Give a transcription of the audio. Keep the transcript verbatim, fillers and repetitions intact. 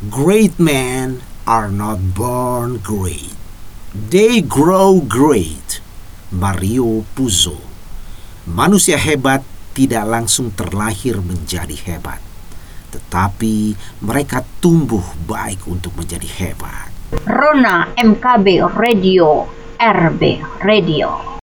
Great men are not born great. They grow great. Mario Puzo. Manusia hebat tidak langsung terlahir menjadi hebat, tetapi mereka tumbuh baik untuk menjadi hebat. Rona M K B Radio, R B Radio.